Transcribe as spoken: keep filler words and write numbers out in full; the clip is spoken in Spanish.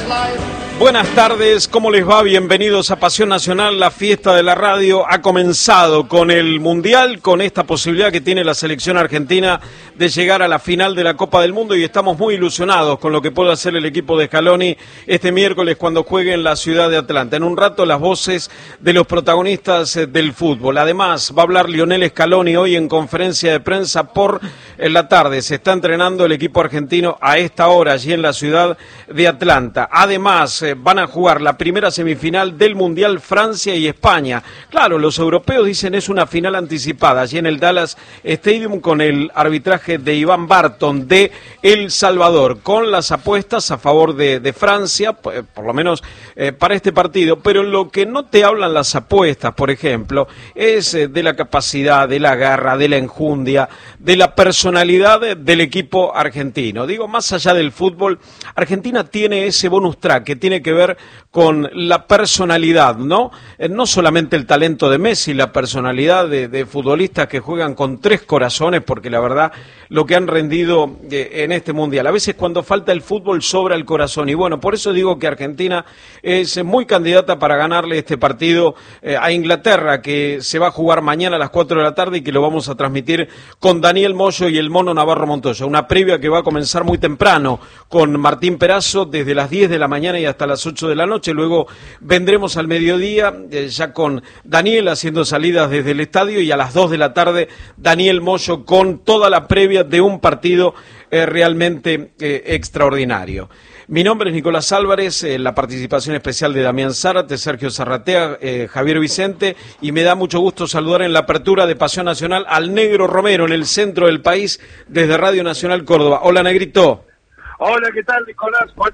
Buenas tardes, ¿cómo les va? Bienvenidos a Pasión Nacional, la fiesta de la radio ha comenzado con el Mundial, con esta posibilidad que tiene la selección argentina de llegar a la final de la Copa del Mundo y estamos muy ilusionados con lo que puede hacer el equipo de Scaloni este miércoles cuando juegue en la ciudad de Atlanta. En un rato las voces de los protagonistas del fútbol. Además va a hablar Lionel Scaloni hoy en conferencia de prensa por la tarde. Se está entrenando el equipo argentino a esta hora allí en la ciudad de Atlanta. Además van a jugar la primera semifinal del Mundial Francia y España. Claro, los europeos dicen es una final anticipada, allí en el Dallas Stadium con el arbitraje de Iván Barton de El Salvador, con las apuestas a favor de, de Francia, por, por lo menos eh, para este partido, pero lo que no te hablan las apuestas, por ejemplo, es eh, de la capacidad, de la garra, de la enjundia, de la personalidad de, del equipo argentino. Digo, más allá del fútbol, Argentina tiene ese bonus track que tiene que ver con la personalidad, ¿no? Eh, no solamente el talento de Messi, la personalidad de, de futbolistas que juegan con tres corazones, porque la verdad lo que han rendido eh, en este Mundial. A veces cuando falta el fútbol sobra el corazón y bueno, por eso digo que Argentina es muy candidata para ganarle este partido eh, a Inglaterra, que se va a jugar mañana a las cuatro de la tarde y que lo vamos a transmitir con Daniel Moyo y el Mono Navarro Montoya. Una previa que va a comenzar muy temprano con Martín Perazo desde las diez de la mañana y hasta las ocho de la noche. Luego vendremos al mediodía eh, ya con Daniel haciendo salidas desde el estadio y a las dos de la tarde Daniel Moyo con toda la previa de un partido eh, realmente eh, extraordinario. Mi nombre es Nicolás Álvarez, eh, la participación especial de Damián Zárate, Sergio Zarratea, eh, Javier Vicente, y me da mucho gusto saludar en la apertura de Pasión Nacional al Negro Romero en el centro del país desde Radio Nacional Córdoba. Hola, Negrito. Hola, ¿qué tal, Nicolás?